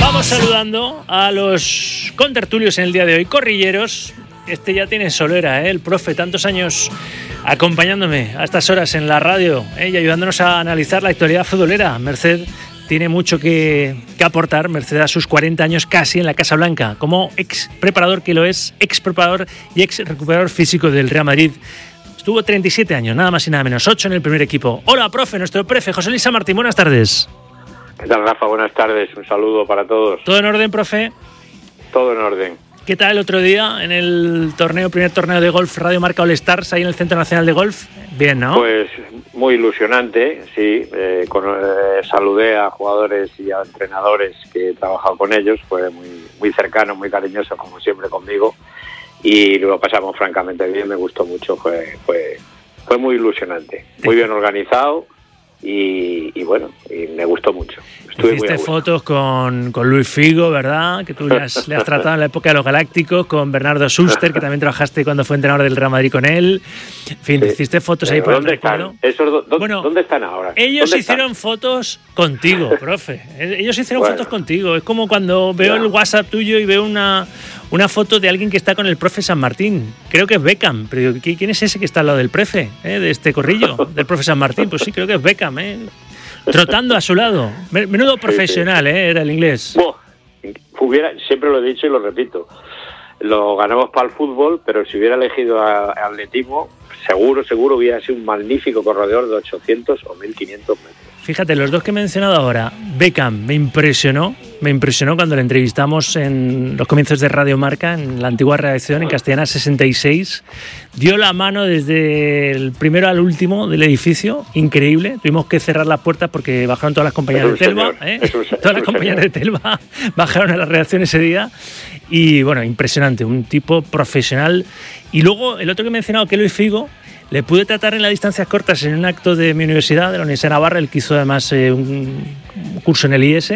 Vamos saludando a los contertulios en el día de hoy, corrilleros. Este ya tiene solera, el profe, tantos años acompañándome a estas horas en la radio y ayudándonos a analizar la actualidad futbolera. Merced tiene mucho que aportar, Merced a sus 40 años casi en la Casa Blanca, como ex preparador que lo es, ex preparador y ex recuperador físico del Real Madrid. Estuvo 37 años, nada más y nada menos, 8 en el primer equipo. Hola, profe, nuestro prefe, José Luis San Martín, buenas tardes. ¿Qué tal, Rafa? Buenas tardes, un saludo para todos. ¿Todo en orden, profe? Todo en orden. ¿Qué tal el otro día en el primer torneo de golf Radio Marca All Stars, ahí en el Centro Nacional de Golf? Bien, ¿no? Pues muy ilusionante, sí. Saludé a jugadores y a entrenadores que he trabajado con ellos, fue muy cercano, muy cariñoso, como siempre conmigo, y lo pasamos francamente bien, me gustó mucho, fue muy ilusionante, muy bien organizado. Y bueno, y me gustó mucho. Hiciste fotos con Luis Figo, ¿verdad? Que tú le has tratado en la época de los Galácticos, con Bernardo Schuster, que también trabajaste cuando fue entrenador del Real Madrid con él. En fin, sí. Hiciste fotos ahí por el recuerdo. ¿Dónde están ahora? Ellos hicieron fotos contigo, profe. Ellos hicieron fotos contigo. Es como cuando veo el WhatsApp tuyo y veo una foto de alguien que está con el profe San Martín. Creo que es Beckham. Pero ¿quién es ese que está al lado del profe? De este corrillo, del profe San Martín. Pues sí, creo que es Beckham, trotando a su lado. Menudo profesional, sí. Era el inglés. Siempre lo he dicho y lo repito. Lo ganamos para el fútbol, pero si hubiera elegido atletismo, seguro hubiera sido un magnífico corredor de 800 o 1500 metros. Fíjate, los dos que he mencionado ahora, Beckham me impresionó cuando le entrevistamos en los comienzos de Radio Marca, en la antigua redacción, en Castellana 66. Dio la mano desde el primero al último del edificio, increíble. Tuvimos que cerrar las puertas porque bajaron todas las compañeras de Telva. Todas las compañeras de Telva bajaron a la redacción ese día. Y bueno, impresionante, un tipo profesional. Y luego, el otro que he mencionado, que es Luis Figo, le pude tratar en las distancias cortas en un acto de mi universidad, de la Universidad de Navarra, el que hizo además un curso en el IES,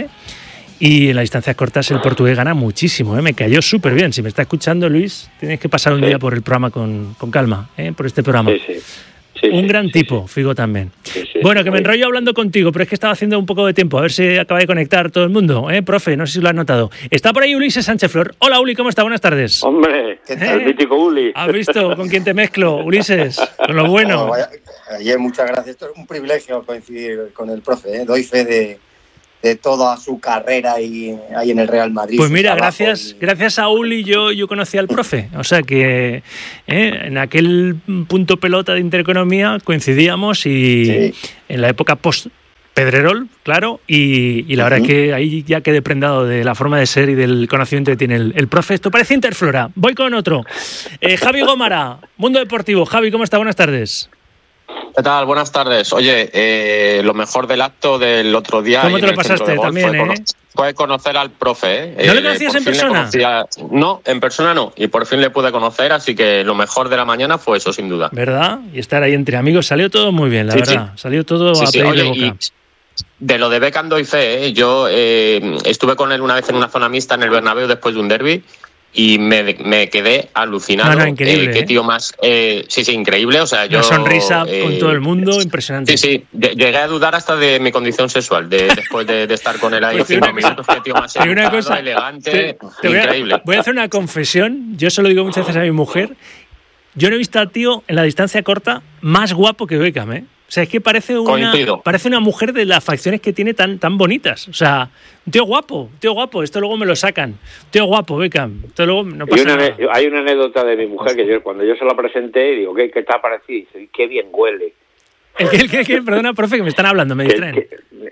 y en las distancias cortas el portugués gana muchísimo, me cayó súper bien. Si me está escuchando, Luis, tienes que pasar un día por el programa con calma, por este programa. Un gran tipo, Figo también. Bueno, que me enrollo hablando contigo, pero es que estaba haciendo un poco de tiempo, a ver si acaba de conectar todo el mundo, profe, no sé si lo has notado. Está por ahí Ulises Sánchez Flor. Hola, Uli, ¿cómo está? Buenas tardes. Hombre, el mítico Uli. ¿Has visto con quién te mezclo, Ulises? Con lo bueno. Ayer, muchas gracias. Esto es un privilegio coincidir con el profe, Doy fe de toda su carrera y ahí en el Real Madrid. Pues mira, gracias a Uli yo conocí al profe, o sea que en aquel punto pelota de Intereconomía coincidíamos y en la época post Pedrerol, claro, y la verdad es que ahí ya quedé prendado de la forma de ser y del conocimiento que tiene el profe. Esto parece Interflora. Voy con otro. Javi Gómara, Mundo Deportivo. Javi, ¿cómo está? Buenas tardes. ¿Qué tal? Buenas tardes. Oye, lo mejor del acto del otro día... ¿Cómo te lo pasaste también, fue conocer al profe, ¿No le conocías en persona? No, en persona no. Y por fin le pude conocer, así que lo mejor de la mañana fue eso, sin duda. ¿Verdad? Y estar ahí entre amigos. Salió todo muy bien, la verdad. Sí. Salió todo a pedir de boca. De lo de Beckham doy fe, Yo estuve con él una vez en una zona mixta en el Bernabéu después de un derbi. Y me quedé alucinado. No, increíble. Qué tío más... sí, increíble. O sea, una sonrisa con todo el mundo, impresionante. Sí. Llegué a dudar hasta de mi condición sexual después de estar con él ahí 5 minutos. Qué tío más educado, elegante, increíble. Voy a hacer una confesión. Yo se lo digo muchas veces a mi mujer. Yo no he visto al tío en la distancia corta más guapo que Beckham, O sea, es que parece una mujer de las facciones que tiene tan bonitas. O sea, un tío guapo. Esto luego me lo sacan. Tío guapo, Beckham. Esto luego no pasa nada. Hay una anécdota de mi mujer que cuando yo se la presenté, digo, ¿qué te ha parecido? Y dice, qué bien huele. Perdona, profe, que me están hablando, me distraen.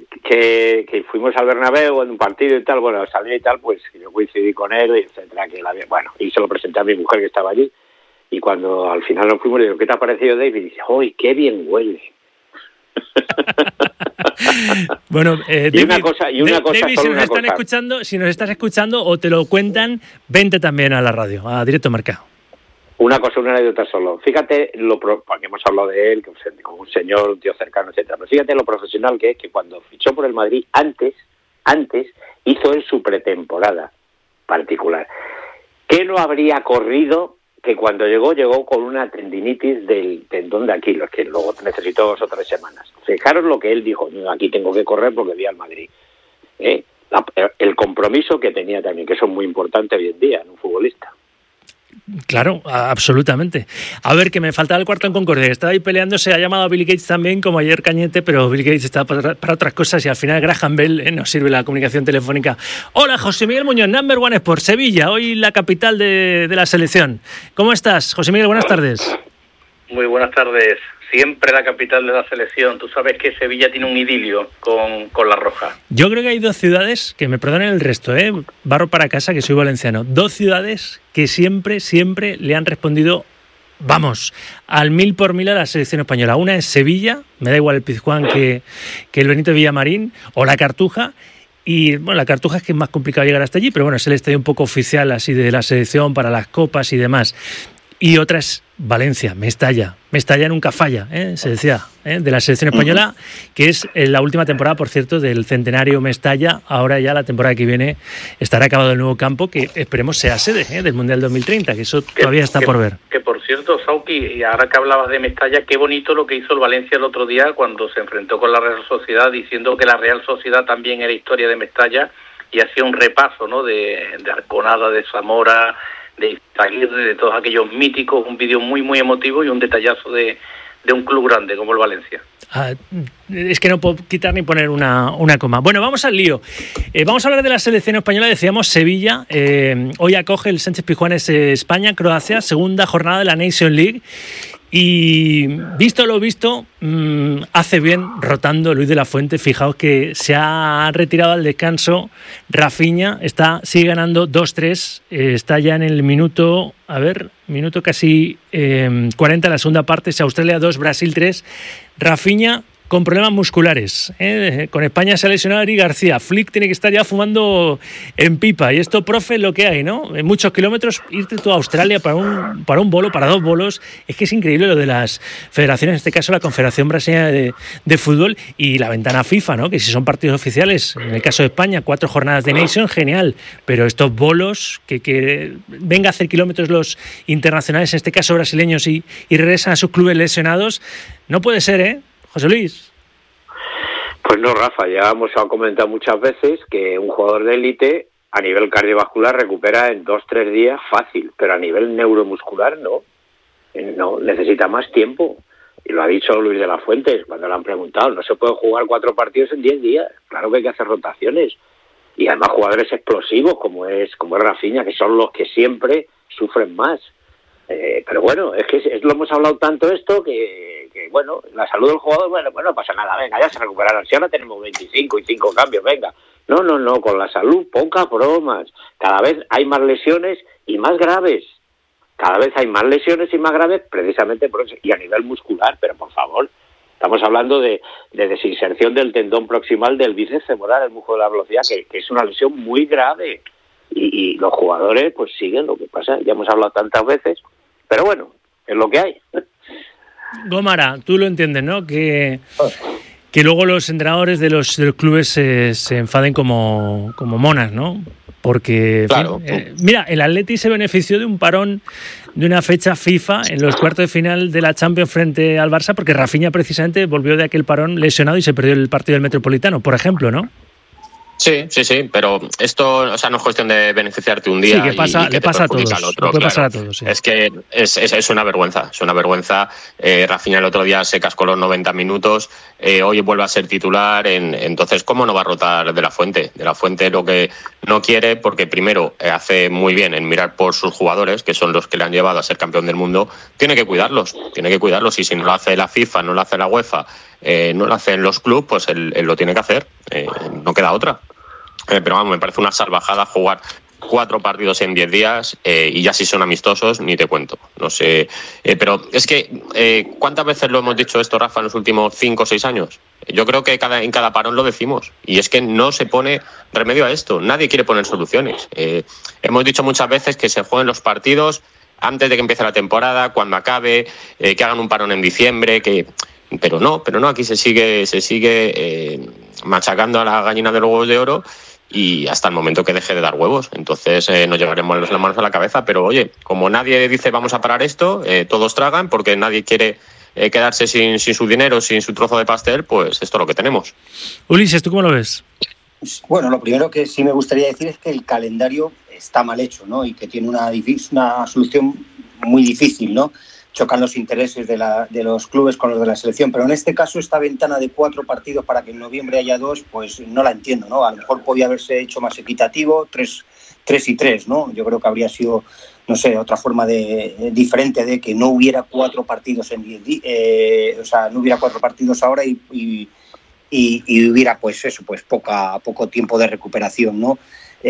Que fuimos al Bernabéu en un partido y tal, bueno, salí y tal, pues yo coincidí con él, etcétera, y se lo presenté a mi mujer que estaba allí. Y cuando al final nos fuimos, le digo, ¿qué te ha parecido, David? Y dice, ¡uy, qué bien huele! Bueno, y una cosa, David, si nos estás escuchando o te lo cuentan, vente también a la radio, a Directo Marca. Una anécdota solo. Fíjate, porque hemos hablado de él, como un señor, un tío cercano, etcétera. Pero fíjate lo profesional que es, que cuando fichó por el Madrid, antes hizo él su pretemporada particular. ¿Qué no habría corrido? Que cuando llegó con una tendinitis del tendón de Aquiles, que luego necesitó 2 o 3 semanas. Fijaros lo que él dijo, aquí tengo que correr porque voy al Madrid. el compromiso que tenía también, que eso es muy importante hoy en día en un futbolista. Claro, absolutamente. A ver, que me faltaba el cuarto en Concordia. Estaba ahí peleándose, ha llamado a Billy Gates también, como ayer Cañete, pero Billy Gates está para otras cosas y al final Graham Bell nos sirve la comunicación telefónica. Hola, José Miguel Muñoz, Number One Sport, Sevilla, hoy la capital de la selección. ¿Cómo estás, José Miguel? Buenas tardes. Muy buenas tardes. Siempre la capital de la selección. Tú sabes que Sevilla tiene un idilio con la Roja. Yo creo que hay 2 ciudades, que me perdonen el resto, barro para casa, que soy valenciano, 2 ciudades que siempre le han respondido, vamos, al 1000 por 1000 a la selección española. Una es Sevilla, me da igual el Pizjuán que el Benito Villamarín, o la Cartuja. Y bueno, la Cartuja es que es más complicado llegar hasta allí, pero bueno, es el estadio un poco oficial así de la selección para las copas y demás. Y otra es Valencia, Mestalla. Mestalla nunca falla, se decía, de la selección española, que es la última temporada, por cierto, del centenario Mestalla. Ahora ya la temporada que viene estará acabado el nuevo campo, que esperemos sea sede del Mundial 2030, que eso todavía está por ver. Que por cierto, Sauki, y ahora que hablabas de Mestalla, qué bonito lo que hizo el Valencia el otro día cuando se enfrentó con la Real Sociedad, diciendo que la Real Sociedad también era historia de Mestalla, y hacía un repaso, ¿no?, de Arconada, de Zamora, de Izaguirre, de todos aquellos míticos, un vídeo muy muy emotivo y un detallazo de un club grande como el Valencia. Es que no puedo quitar ni poner una coma. Bueno, vamos al lío. Vamos a hablar de la selección española. Decíamos Sevilla. Hoy acoge el Sánchez Pizjuán España-Croacia, segunda jornada de la Nation League. Y visto lo visto, hace bien rotando Luis de la Fuente. Fijaos que se ha retirado al descanso Rafinha, sigue ganando 2-3, está ya en el minuto casi 40 de la segunda parte, es Australia 2, Brasil 3. Rafinha con problemas musculares. Con España se ha lesionado Eric García. Flick tiene que estar ya fumando en pipa. Y esto, profe, es lo que hay, ¿no? En muchos kilómetros, irte tú a Australia para un bolo, para 2 bolos. Es que es increíble lo de las federaciones, en este caso la Confederación Brasileña de Fútbol y la ventana FIFA, ¿no? Que si son partidos oficiales, en el caso de España, 4 jornadas de Nation, genial. Pero estos bolos, que venga a hacer kilómetros los internacionales, en este caso brasileños, y regresan a sus clubes lesionados, no puede ser, José Luis. Pues no, Rafa, ya hemos comentado muchas veces que un jugador de élite a nivel cardiovascular recupera en 2-3 días fácil, pero a nivel neuromuscular no, necesita más tiempo. Y lo ha dicho Luis de la Fuente cuando le han preguntado, no se puede jugar 4 partidos en 10 días, claro que hay que hacer rotaciones. Y además jugadores explosivos como es Rafinha, que son los que siempre sufren más. Pero bueno, es que lo hemos hablado tanto esto que bueno, la salud del jugador, bueno, no pasa nada, venga, ya se recuperaron, si ahora tenemos 25 y 5 cambios, venga. No, con la salud, pocas bromas. Cada vez hay más lesiones y más graves. Cada vez hay más lesiones y más graves precisamente por eso, y a nivel muscular, pero por favor, estamos hablando de desinserción del tendón proximal del bíceps femoral, el músculo de la velocidad, que es una lesión muy grave. Y los jugadores pues siguen lo que pasa, ya hemos hablado tantas veces, pero bueno, es lo que hay. Gómara, tú lo entiendes, ¿no? Que luego los entrenadores de los clubes se enfaden como monas, ¿no? Porque, claro. Mira, el Atleti se benefició de un parón de una fecha FIFA en los cuartos de final de la Champions frente al Barça, porque Rafinha precisamente volvió de aquel parón lesionado y se perdió el partido del Metropolitano, por ejemplo, ¿no? Sí, pero esto, no es cuestión de beneficiarte un día. Sí, que le pasa a todos. Otro, puede pasar a todos, sí. Es que es una vergüenza, Rafinha el otro día se cascó los 90 minutos, hoy vuelve a ser titular, entonces ¿cómo no va a rotar De la Fuente? De la Fuente lo que no quiere, porque primero hace muy bien en mirar por sus jugadores, que son los que le han llevado a ser campeón del mundo, tiene que cuidarlos, y si no lo hace la FIFA, no lo hace la UEFA, no lo hacen los clubes, pues él lo tiene que hacer, no queda otra. Pero vamos, me parece una salvajada jugar 4 partidos en 10 días y ya si son amistosos, ni te cuento. No sé, pero es que ¿cuántas veces lo hemos dicho esto, Rafa, en los últimos 5 o 6 años? Yo creo que en cada parón lo decimos, y es que no se pone remedio a esto, nadie quiere poner soluciones. Hemos dicho muchas veces que se jueguen los partidos antes de que empiece la temporada, cuando acabe, que hagan un parón en diciembre, pero no, aquí se sigue machacando a la gallina de los huevos de oro, y hasta el momento que deje de dar huevos. Entonces nos llevaremos las manos a la cabeza, pero oye, como nadie dice vamos a parar esto, todos tragan, porque nadie quiere quedarse sin su dinero, sin su trozo de pastel, pues esto es lo que tenemos. Ulises, ¿tú cómo lo ves? Bueno, lo primero que sí me gustaría decir es que el calendario está mal hecho, ¿no? Y que tiene una solución muy difícil, ¿no? Chocan los intereses de los clubes con los de la selección, pero en este caso esta ventana de 4 partidos para que en noviembre haya 2, pues no la entiendo, ¿no? A lo mejor podía haberse hecho más equitativo, 3 y 3, ¿no? Yo creo que habría sido, no sé, otra forma diferente de que no hubiera 4 partidos en 10 días, o sea, no hubiera 4 partidos ahora y hubiera, pues eso, pues poco tiempo de recuperación, ¿no?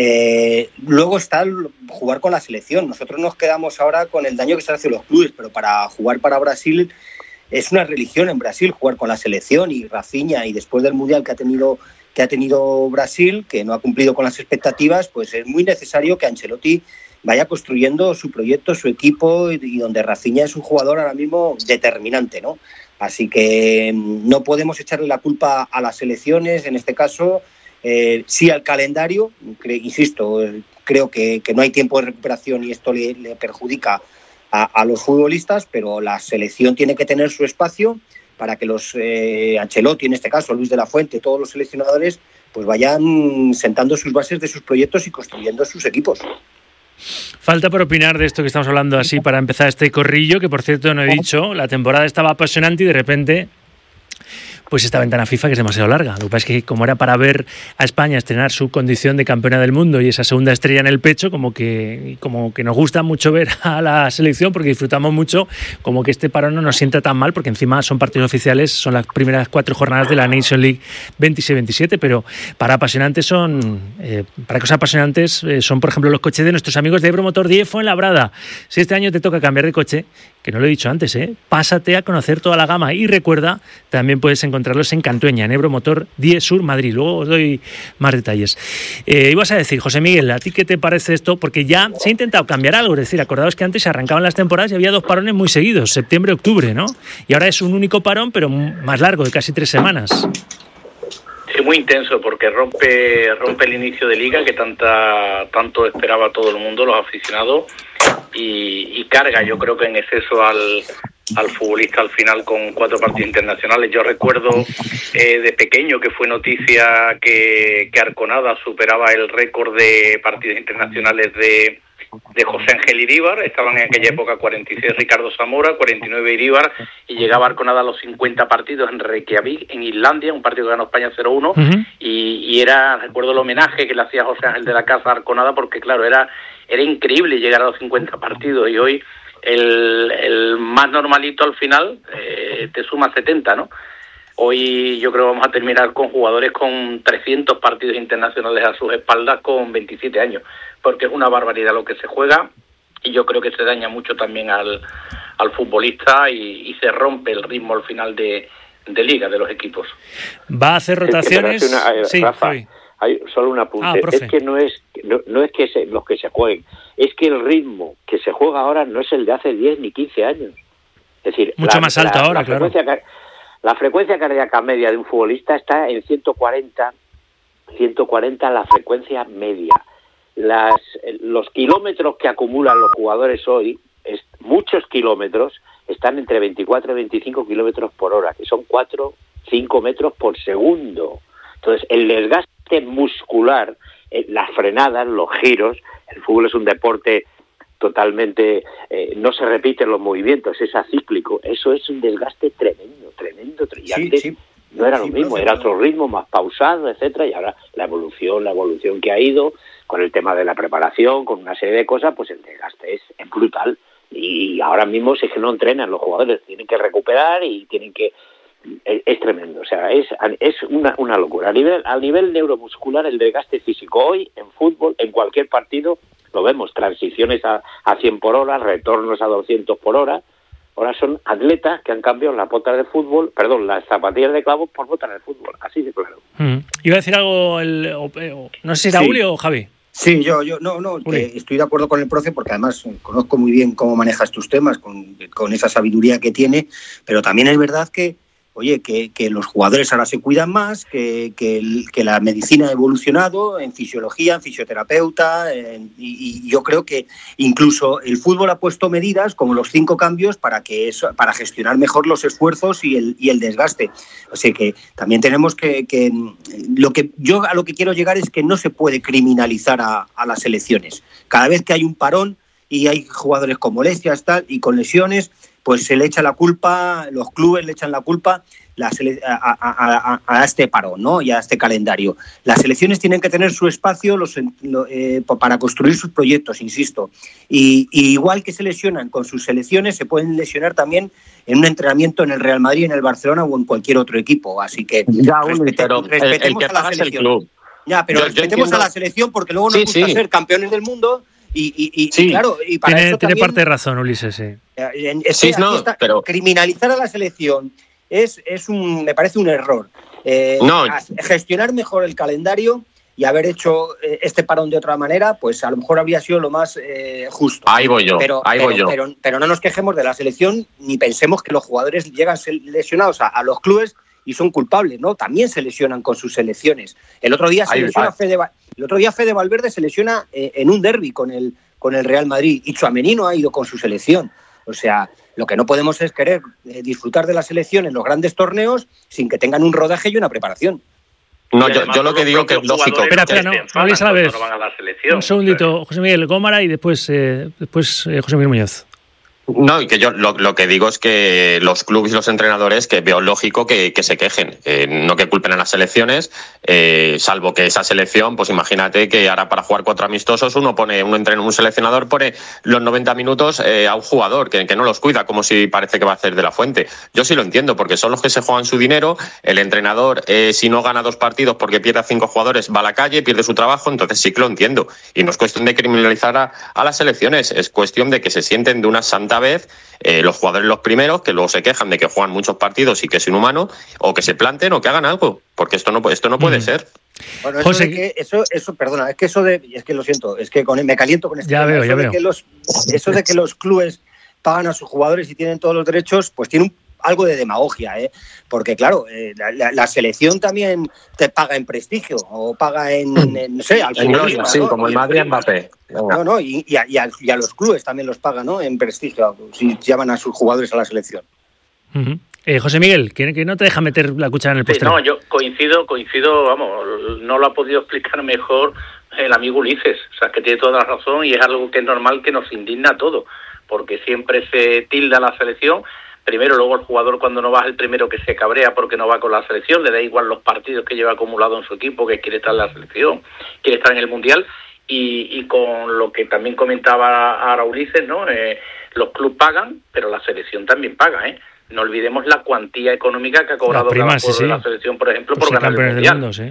Luego está jugar con la selección. Nosotros nos quedamos ahora con el daño que se hace a los clubes, pero para jugar para Brasil es una religión en Brasil jugar con la selección, y Rafinha, y después del Mundial que ha tenido Brasil, que no ha cumplido con las expectativas, pues es muy necesario que Ancelotti vaya construyendo su proyecto, su equipo, y donde Rafinha es un jugador ahora mismo determinante, ¿no? Así que no podemos echarle la culpa a las selecciones en este caso. Sí al calendario, insisto, creo que no hay tiempo de recuperación y esto le perjudica a los futbolistas, pero la selección tiene que tener su espacio para que los Ancelotti, en este caso Luis de la Fuente, todos los seleccionadores, pues vayan sentando sus bases de sus proyectos y construyendo sus equipos. Falta por opinar de esto que estamos hablando así para empezar este corrillo, que por cierto no he dicho, la temporada estaba apasionante y de repente pues esta ventana FIFA que es demasiado larga. Lo que pasa es que como era para ver a España estrenar su condición de campeona del mundo y esa segunda estrella en el pecho, como que nos gusta mucho ver a la selección porque disfrutamos mucho, como que este parón no nos sienta tan mal, porque encima son partidos oficiales, son las primeras 4 jornadas de la Nation League 26-27, pero para apasionantes para cosas apasionantes son, por ejemplo, los coches de nuestros amigos de Ebromotor 10 Fuenlabrada. Si este año te toca cambiar de coche, que no lo he dicho antes, pásate a conocer toda la gama y recuerda, también puedes encontrarlos en Cantueña, en Ebromotor 10 Sur, Madrid. Luego os doy más detalles. Ibas a decir, José Miguel, ¿a ti qué te parece esto? Porque ya se ha intentado cambiar algo, es decir, acordaos que antes se arrancaban las temporadas y había 2 parones muy seguidos, septiembre-octubre, ¿no? Y ahora es un único parón, pero más largo, de casi 3 semanas. Sí, muy intenso, porque rompe el inicio de liga que tanto esperaba todo el mundo, los aficionados, y carga, yo creo que en exceso al futbolista al final con 4 partidos internacionales. Yo recuerdo de pequeño que fue noticia que Arconada superaba el récord de partidos internacionales de José Ángel Iríbar. Estaban en aquella época 46 Ricardo Zamora, 49 Iríbar, y llegaba Arconada a los 50 partidos en Reykjavik, en Islandia, un partido que ganó España 0-1, y recuerdo el homenaje que le hacía José Ángel de la Casa a Arconada, porque claro, era increíble llegar a los 50 partidos, y hoy el más normalito al final te suma 70, ¿no? Hoy yo creo que vamos a terminar con jugadores con 300 partidos internacionales a sus espaldas con 27 años, porque es una barbaridad lo que se juega, y yo creo que se daña mucho también al futbolista y se rompe el ritmo al final de liga de los equipos. ¿Va a hacer rotaciones? Sí, Rafa, hay solo un apunte. Es que no es que los que se jueguen, es que el ritmo que se juega ahora no es el de hace 10 ni 15 años. Es decir, mucho más alto ahora, claro. La frecuencia cardíaca media de un futbolista está en 140 la frecuencia media. Los kilómetros que acumulan los jugadores hoy, muchos kilómetros, están entre 24 y 25 kilómetros por hora, que son 4-5 metros por segundo. Entonces, el desgaste muscular, las frenadas, los giros, el fútbol es un deporte totalmente, no se repiten los movimientos, es acíclico, eso es un desgaste tremendo. Y antes no era lo mismo, era otro ritmo más pausado, etcétera, y ahora la evolución que ha ido con el tema de la preparación, con una serie de cosas, pues el desgaste es brutal, y ahora mismo es que no entrenan los jugadores, tienen que recuperar y tienen que... Es tremendo, o sea, es una locura. A nivel neuromuscular, el desgaste físico hoy en fútbol, en cualquier partido, lo vemos, transiciones a 100 por hora, retornos a 200 por hora. Ahora son atletas que han cambiado las zapatillas de clavos por botas de fútbol, así de claro. Iba a decir algo, no sé si era Uli o Javi. Sí, yo estoy de acuerdo con el profe, porque además conozco muy bien cómo maneja estos temas, con esa sabiduría que tiene, pero también es verdad que oye, que los jugadores ahora se cuidan más, que la medicina ha evolucionado en fisiología, en fisioterapeuta, y yo creo que incluso el fútbol ha puesto medidas como los 5 cambios para gestionar mejor los esfuerzos y el desgaste. O sea que también tenemos que yo a lo que quiero llegar es que no se puede criminalizar a las selecciones. Cada vez que hay un parón y hay jugadores con molestias y con lesiones, pues se le echa la culpa, los clubes le echan la culpa a este parón, ¿no? Y a este calendario. Las selecciones tienen que tener su espacio para construir sus proyectos, insisto. Y igual que se lesionan con sus selecciones, se pueden lesionar también en un entrenamiento en el Real Madrid, en el Barcelona o en cualquier otro equipo. Así que respetemos a la selección. Ya, pero respetemos a la selección porque luego nos gusta ser campeones del mundo. Y claro, y para tiene eso también, parte de razón, Ulises. Sí. Pero criminalizar a la selección me parece un error. Gestionar mejor el calendario y haber hecho este parón de otra manera, pues a lo mejor habría sido lo más justo. Ahí voy yo. Pero no nos quejemos de la selección ni pensemos que los jugadores llegan lesionados a los clubes y son culpables, ¿no? También se lesionan con sus selecciones. El otro día Fede Valverde se lesiona en un derbi con el Real Madrid y Tchouaméni no ha ido con su selección. O sea, lo que no podemos es querer disfrutar de la selección en los grandes torneos sin que tengan un rodaje y una preparación. No, yo lo que digo que es lógico. Espera, no habléis a la vez. Un segundito, José Miguel Gómara y después José Miguel Muñoz. No, y que yo lo que digo es que los clubes y los entrenadores que veo lógico que se quejen, no que culpen a las selecciones, salvo que esa selección, pues imagínate que ahora para jugar 4 amistosos un seleccionador pone los 90 minutos a un jugador que no los cuida, como si parece que va a hacer de la Fuente. Yo sí lo entiendo, porque son los que se juegan su dinero, el entrenador si no gana 2 partidos porque pierde a 5 jugadores va a la calle, pierde su trabajo, entonces sí que lo entiendo. Y no es cuestión de criminalizar a las selecciones, es cuestión de que se sienten de una santa vez los jugadores los primeros, que luego se quejan de que juegan muchos partidos y que es inhumano, o que se planten o que hagan algo, porque esto no puede ser. Bueno, perdona, es que lo siento, es que me caliento con esto. Ya veo. Eso de que los clubes pagan a sus jugadores y tienen todos los derechos, pues tiene algo de demagogia, porque claro, la selección también te paga en prestigio o paga en no sé, al gloria, sí, como el Madrid Mbappé. Y a los clubes también los pagan, ¿no? En prestigio, si llaman a sus jugadores a la selección. Uh-huh. José Miguel, que no te deja meter la cuchara en el postre. No, yo coincido, vamos, no lo ha podido explicar mejor el amigo Ulises, o sea, que tiene toda la razón y es algo que es normal que nos indigna a todos, porque siempre se tilda la selección. Primero, luego el jugador cuando no va es el primero que se cabrea porque no va con la selección, le da igual los partidos que lleva acumulado en su equipo, que quiere estar en la selección, quiere estar en el Mundial, y con lo que también comentaba ahora Ulises, ¿no? Los clubes pagan, pero la selección también paga, No olvidemos la cuantía económica que ha cobrado cada jugador de la selección, por ejemplo, por ganar el Mundial.